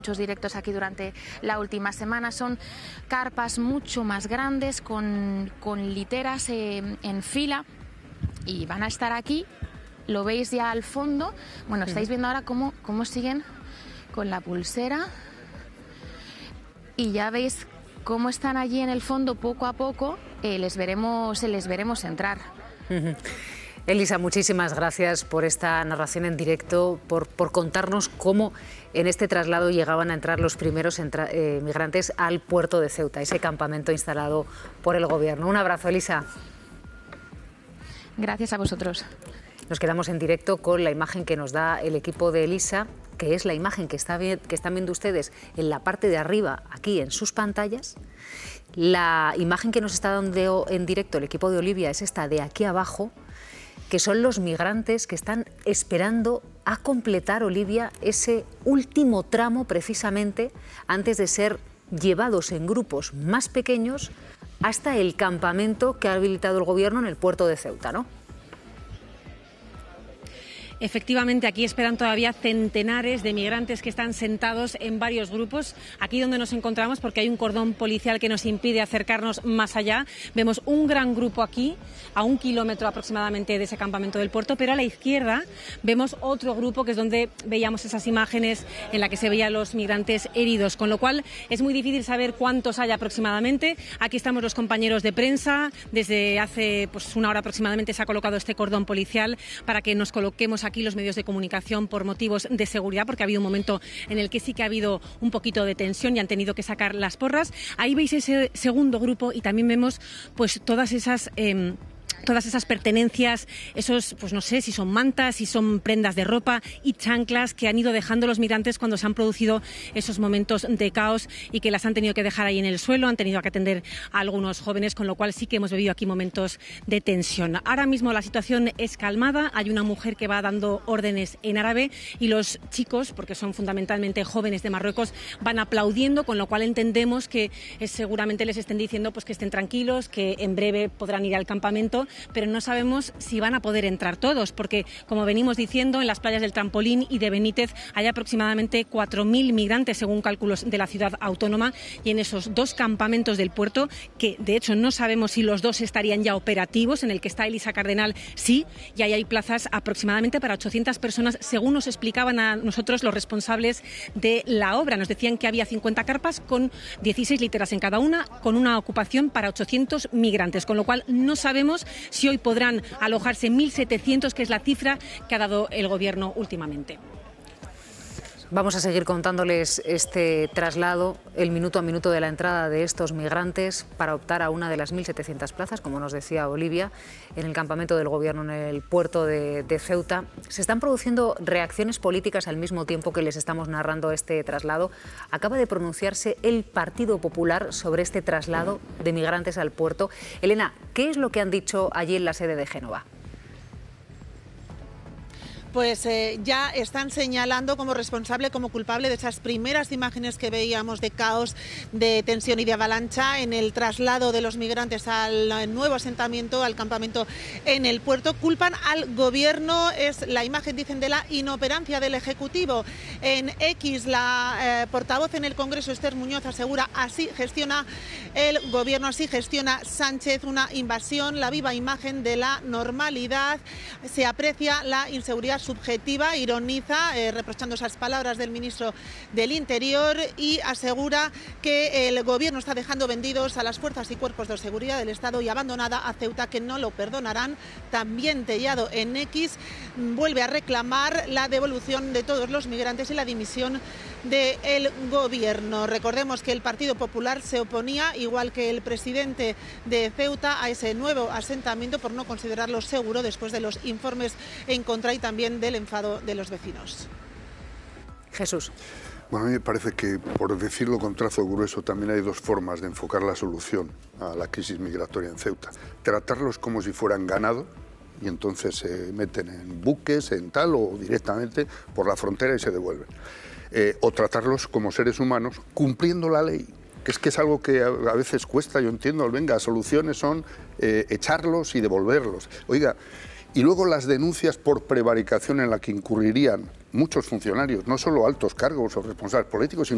muchos directos aquí durante la última semana. Son carpas mucho más grandes con literas en fila y van a estar aquí. Lo veis ya al fondo. Bueno, estáis viendo ahora cómo siguen con la pulsera y ya veis cómo están allí en el fondo poco a poco. Les veremos entrar. Elisa, muchísimas gracias por esta narración en directo, por contarnos cómo en este traslado llegaban a entrar los primeros migrantes al puerto de Ceuta, ese campamento instalado por el Gobierno. Un abrazo, Elisa. Gracias a vosotros. Nos quedamos en directo con la imagen que nos da el equipo de Elisa, que es la imagen que están viendo ustedes en la parte de arriba, aquí en sus pantallas. La imagen que nos está dando en directo el equipo de Olivia es esta de aquí abajo, que son los migrantes que están esperando a completar, Olivia, ese último tramo precisamente antes de ser llevados en grupos más pequeños hasta el campamento que ha habilitado el Gobierno en el puerto de Ceuta, ¿no? Efectivamente, aquí esperan todavía centenares de migrantes que están sentados en varios grupos. Aquí donde nos encontramos, porque hay un cordón policial que nos impide acercarnos más allá, vemos un gran grupo aquí, a 1 kilómetro aproximadamente de ese campamento del puerto, pero a la izquierda vemos otro grupo que es donde veíamos esas imágenes en la que se veían los migrantes heridos, con lo cual es muy difícil saber cuántos hay aproximadamente. Aquí estamos los compañeros de prensa, desde hace una hora aproximadamente se ha colocado este cordón policial para que nos coloquemos aquí los medios de comunicación por motivos de seguridad, porque ha habido un momento en el que sí que ha habido un poquito de tensión y han tenido que sacar las porras. Ahí veis ese segundo grupo y también vemos todas esas pertenencias, esos, no sé si son mantas, si son prendas de ropa y chanclas que han ido dejando los migrantes cuando se han producido esos momentos de caos y que las han tenido que dejar ahí en el suelo, han tenido que atender a algunos jóvenes, con lo cual sí que hemos vivido aquí momentos de tensión. Ahora mismo la situación es calmada, hay una mujer que va dando órdenes en árabe y los chicos, porque son fundamentalmente jóvenes de Marruecos, van aplaudiendo, con lo cual entendemos que seguramente les estén diciendo que estén tranquilos, que en breve podrán ir al campamento, pero no sabemos si van a poder entrar todos, porque, como venimos diciendo, en las playas del Trampolín y de Benítez hay aproximadamente 4.000 migrantes, según cálculos de la ciudad autónoma, y en esos 2 campamentos del puerto, que de hecho no sabemos si los 2 estarían ya operativos, en el que está Elisa Cardenal, sí, y ahí hay plazas aproximadamente para 800 personas, según nos explicaban a nosotros los responsables de la obra. Nos decían que había 50 carpas con 16 literas en cada una, con una ocupación para 800 migrantes, con lo cual no sabemos si hoy podrán alojarse 1.700, que es la cifra que ha dado el Gobierno últimamente. Vamos a seguir contándoles este traslado, el minuto a minuto de la entrada de estos migrantes para optar a una de las 1.700 plazas, como nos decía Olivia, en el campamento del Gobierno en el puerto de Ceuta. Se están produciendo reacciones políticas al mismo tiempo que les estamos narrando este traslado. Acaba de pronunciarse el Partido Popular sobre este traslado de migrantes al puerto. Elena, ¿qué es lo que han dicho allí en la sede de Génova? Pues ya están señalando como responsable, como culpable de esas primeras imágenes que veíamos de caos, de tensión y de avalancha en el traslado de los migrantes al nuevo asentamiento, al campamento en el puerto. Culpan al Gobierno, es la imagen, dicen, de la inoperancia del Ejecutivo. En X, la portavoz en el Congreso, Esther Muñoz, asegura: así gestiona el Gobierno, así gestiona Sánchez, una invasión, la viva imagen de la normalidad. Se aprecia la inseguridad subjetiva, ironiza, reprochando esas palabras del ministro del Interior, y asegura que el Gobierno está dejando vendidos a las fuerzas y cuerpos de seguridad del Estado y abandonada a Ceuta, que no lo perdonarán. También Tellado en X vuelve a reclamar la devolución de todos los migrantes y la dimisión del Gobierno. Recordemos que el Partido Popular se oponía, igual que el presidente de Ceuta, a ese nuevo asentamiento por no considerarlo seguro después de los informes en contra y también del enfado de los vecinos. Jesús. Bueno, a mí me parece que, por decirlo con trazo grueso, también hay 2 formas de enfocar la solución a la crisis migratoria en Ceuta. Tratarlos como si fueran ganado, y entonces se meten en buques, en tal, o directamente por la frontera y se devuelven. O tratarlos como seres humanos, cumpliendo la ley, que es algo que a veces cuesta, yo entiendo, venga, soluciones son echarlos y devolverlos. Oiga, y luego las denuncias por prevaricación en la que incurrirían muchos funcionarios, no solo altos cargos o responsables políticos, sino